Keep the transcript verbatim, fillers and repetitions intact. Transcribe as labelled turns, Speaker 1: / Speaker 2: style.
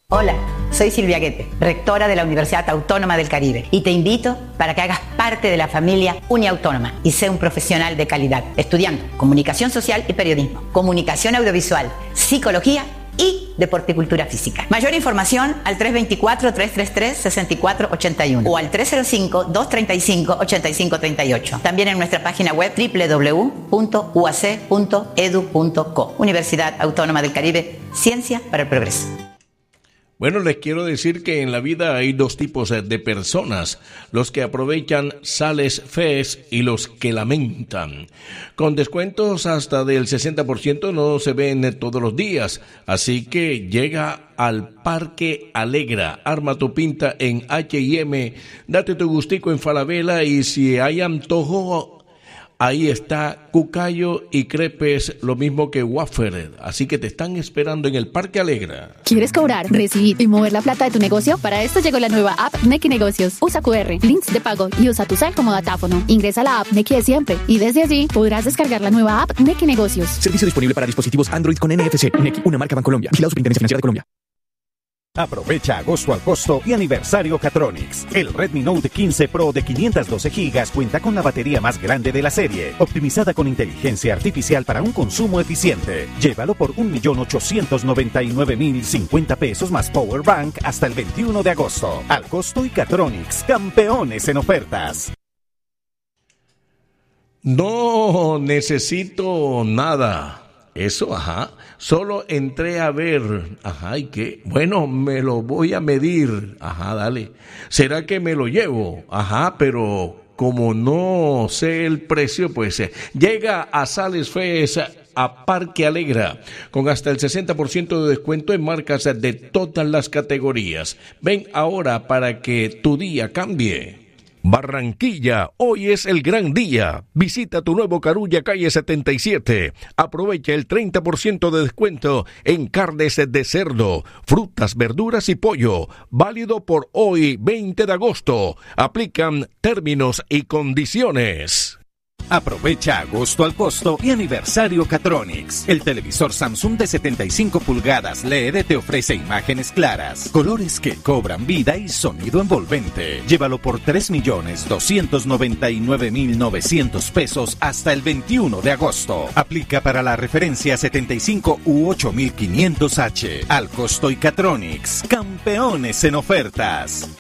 Speaker 1: Hola, soy Silvia Guete, rectora de la Universidad Autónoma del Caribe, y te invito para que hagas parte de la familia Uniautónoma y sea un profesional de calidad, estudiando comunicación social y periodismo, comunicación audiovisual, psicología y deporte y cultura física. Mayor información al tres dos cuatro, tres tres tres, seis cuatro ocho uno o al tres cero cinco, dos tres cinco, ocho cinco tres ocho. También en nuestra página web doble u doble u doble u punto u a c punto e d u punto co. Universidad Autónoma del Caribe, ciencia para el progreso.
Speaker 2: Bueno, les quiero decir que en la vida hay dos tipos de personas, los que aprovechan sales fees y los que lamentan. Con descuentos hasta del sesenta por ciento no se ven todos los días, así que llega al Parque Alegra, arma tu pinta en H y M, date tu gustico en Falabella y si hay antojo, ahí está cucayo y crepes, lo mismo que wafer. Así que te están esperando en el Parque Alegra.
Speaker 3: ¿Quieres cobrar, recibir y mover la plata de tu negocio? Para esto llegó la nueva app Nequi Negocios. Usa cu erre, links de pago y usa tu cel como datáfono. Ingresa a la app Nequi de siempre y desde allí podrás descargar la nueva app Nequi Negocios.
Speaker 4: Servicio disponible para dispositivos Android con N F C. Nequi, una marca Bancolombia. Vigilado Superintendencia Financiera de Colombia.
Speaker 5: Aprovecha agosto al costo y aniversario Catronics. El Redmi Note quince Pro de quinientos doce gigas cuenta con la batería más grande de la serie, optimizada con inteligencia artificial para un consumo eficiente. Llévalo por un millón ochocientos noventa y nueve mil cincuenta pesos más Power Bank hasta el veintiuno de agosto. Al costo y Catronics, campeones en ofertas.
Speaker 2: No necesito nada. Eso, ajá. Solo entré a ver. Ajá, ¿y qué? Bueno, me lo voy a medir. Ajá, dale. ¿Será que me lo llevo? Ajá, pero como no sé el precio, pues eh, llega a Sales Fees a Parque Alegra con hasta el sesenta por ciento de descuento en marcas de todas las categorías. Ven ahora para que tu día cambie. Barranquilla, hoy es el gran día. Visita tu nuevo Carulla calle setenta y siete. Aprovecha el treinta por ciento de descuento en carnes de cerdo, frutas, verduras y pollo. Válido por hoy, veinte de agosto. Aplican términos y condiciones.
Speaker 5: Aprovecha agosto al costo y aniversario Catronics. El televisor Samsung de setenta y cinco pulgadas L E D te ofrece imágenes claras, colores que cobran vida y sonido envolvente. Llévalo por tres millones doscientos noventa y nueve mil novecientos pesos hasta el veintiuno de agosto. Aplica para la referencia setenta y cinco u ocho mil quinientos H. Al costo y Catronics, campeones en ofertas.